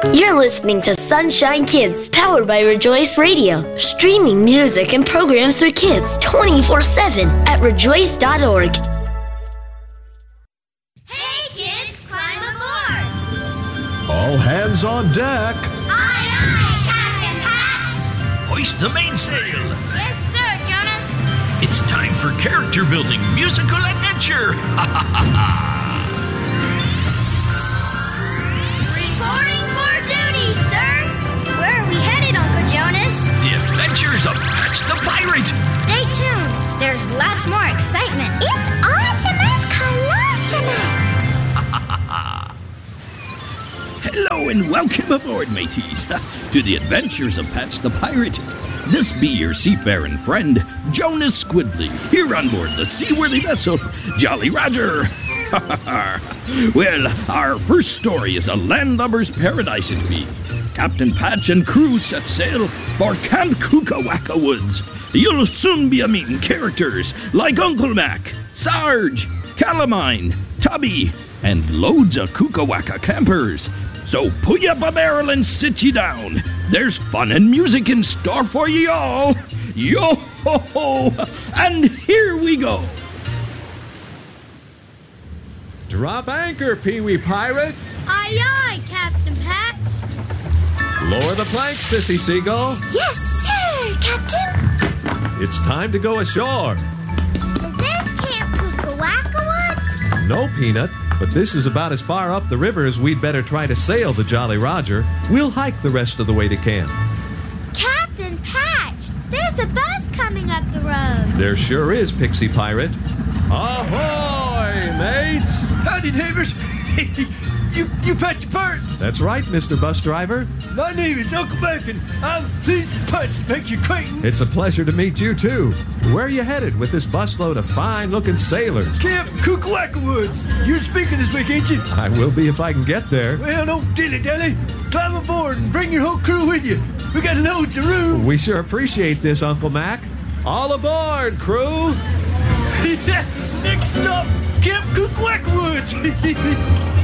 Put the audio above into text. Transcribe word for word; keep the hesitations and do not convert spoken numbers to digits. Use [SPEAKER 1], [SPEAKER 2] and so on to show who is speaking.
[SPEAKER 1] You're listening to Sunshine Kids, powered by Rejoice Radio. Streaming music and programs for kids twenty-four seven at rejoice dot org.
[SPEAKER 2] Hey kids, climb aboard!
[SPEAKER 3] All hands on deck.
[SPEAKER 2] Aye, aye, Captain Patch!
[SPEAKER 4] Hoist the mainsail.
[SPEAKER 2] Yes, sir, Jonas.
[SPEAKER 4] It's time for character building musical adventure. Ha ha ha ha.
[SPEAKER 2] Reporting for duty, sir. Where are we headed, Uncle Jonas?
[SPEAKER 4] The Adventures of Patch the Pirate.
[SPEAKER 2] Stay tuned. There's lots more excitement. It's Awesomus Colossumus.
[SPEAKER 5] Hello and welcome aboard, mateys, to the Adventures of Patch the Pirate. This be your seafaring friend, Jonas Squidly, here on board the seaworthy vessel, Jolly Roger. Well, our first story is a landlubber's paradise it be. Captain Patch and crew set sail for Camp Kukawaka Woods. You'll soon be a meeting characters like Uncle Mac, Sarge, Calamine, Tubby, and loads of Kukawaka campers. So put you up a barrel and sit you down. There's fun and music in store for ye all. Yo-ho-ho! And here we go.
[SPEAKER 3] Drop anchor, Pee-wee Pirate.
[SPEAKER 2] Aye, aye, Captain Patch.
[SPEAKER 3] Lower the plank, Sissy Seagull.
[SPEAKER 2] Yes, sir, Captain.
[SPEAKER 3] It's time to go ashore.
[SPEAKER 2] Is this Camp Kukawaka Woods?
[SPEAKER 3] No, Peanut, but this is about as far up the river as we'd better try to sail the Jolly Roger. We'll hike the rest of the way to camp.
[SPEAKER 2] Captain Patch, there's a bus coming up the road.
[SPEAKER 3] There sure is, Pixie Pirate. Ahoy, mates!
[SPEAKER 6] Howdy, neighbors. you, you Patch the Pirate.
[SPEAKER 3] That's right, Mister Bus Driver.
[SPEAKER 6] My name is Uncle Mac, and I'm pleased as Patch to make your acquaintance.
[SPEAKER 3] It's a pleasure to meet you, too. Where are you headed with this busload of fine-looking sailors?
[SPEAKER 6] Camp Kukawaka Woods. You're speaking this week, ain't you?
[SPEAKER 3] I will be if I can get there.
[SPEAKER 6] Well, don't dilly-dally. Climb aboard and bring your whole crew with you. We got loads of room.
[SPEAKER 3] We sure appreciate this, Uncle Mac. All aboard, crew!
[SPEAKER 6] Next stop, Camp Kukawaka Woods.